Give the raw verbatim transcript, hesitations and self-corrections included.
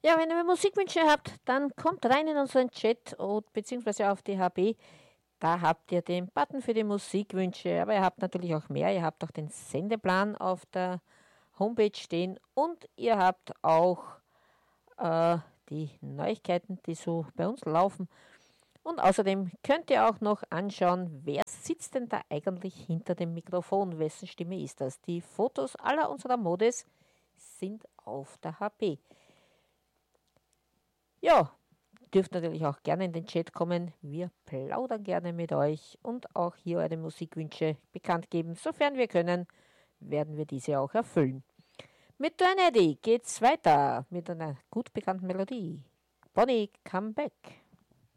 Ja, wenn ihr Musikwünsche habt, dann kommt rein in unseren Chat und beziehungsweise auf die H B. Da habt ihr den Button für die Musikwünsche, aber ihr habt natürlich auch mehr. Ihr habt auch den Sendeplan auf der Homepage stehen und ihr habt auch äh, die Neuigkeiten, die so bei uns laufen. Und außerdem könnt ihr auch noch anschauen, wer sitzt denn da eigentlich hinter dem Mikrofon, wessen Stimme ist das. Die Fotos aller unserer Modes sind auf der H B. Ja, dürft natürlich auch gerne in den Chat kommen. Wir plaudern gerne mit euch und auch hier eure Musikwünsche bekannt geben. Sofern wir können, werden wir diese auch erfüllen. Mit Duane Eddy geht's weiter mit einer gut bekannten Melodie. Bonnie, come back.